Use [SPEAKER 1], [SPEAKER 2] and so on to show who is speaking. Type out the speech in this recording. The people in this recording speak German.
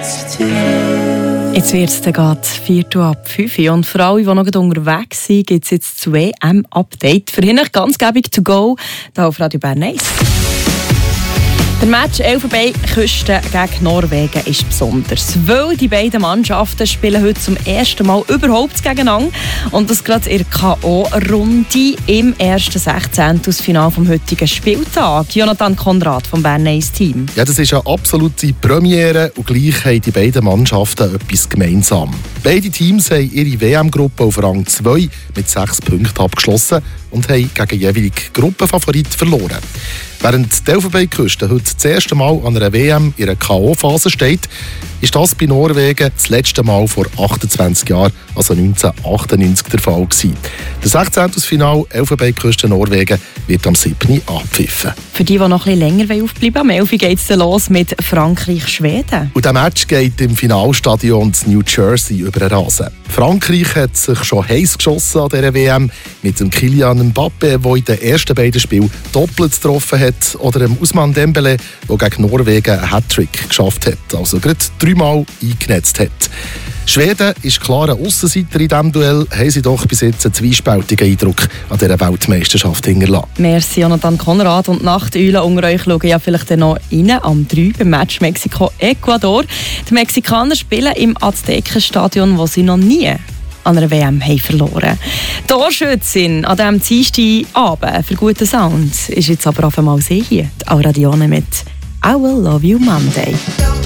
[SPEAKER 1] Jetzt wird es gerade 4:05 und für alle, die noch unterwegs sind, gibt es jetzt das WM-Update. Für ihn ganz gäbig to go, hier auf Radio Bern 1. Der Match Elfenbeinküste gegen Norwegen ist besonders, weil die beiden Mannschaften spielen heute zum ersten Mal überhaupt gegeneinander und das gerade in der K.O.-Runde im ersten 16. vom heutigen Spieltag. Jonathan Konrad vom Bern 1 Team.
[SPEAKER 2] Ja, das ist eine absolute Premiere und gleich haben die beiden Mannschaften etwas gemeinsam. Beide Teams haben ihre WM-Gruppe auf Rang 2 mit 6 Punkten abgeschlossen und haben gegen jeweilige Gruppenfavorit verloren. Während die Elfenbeinküste heute das erste Mal an einer WM in einer K.O.-Phase steht, ist das bei Norwegen das letzte Mal vor 28 Jahren, also 1998, der Fall gewesen. Das 16. Finale Elfenbeinküste-Norwegen wird am 7. abpfiffen.
[SPEAKER 1] Für die noch ein bisschen länger aufbleiben, am 11. geht es los mit Frankreich-Schweden.
[SPEAKER 2] Und der Match geht im Finalstadion in New Jersey über den Rasen. Frankreich hat sich schon heiß geschossen an dieser WM mit dem Kylian Mbappé, der in den ersten beiden Spielen doppelt getroffen hat, oder dem Ousmane Dembélé, der gegen Norwegen einen Hattrick geschafft hat, also gerade 3-mal eingenetzt hat. Schweden ist klar ein Aussenseiter in diesem Duell, haben sie doch bis jetzt einen zwiespältigen Eindruck an dieser Weltmeisterschaft hinterlassen.
[SPEAKER 1] Merci Jonathan Konrad, und nach der Eulen unter euch schauen ja vielleicht noch rein am 3 beim Match Mexiko-Ecuador. Die Mexikaner spielen im Aztekenstadion, wo sie noch nie an einer WM haben verloren. Die Torschützin an diesem Dienstagabend für guten Sound ist jetzt aber auf einmal sie hier, die Auradione mit «I Will Love You Monday».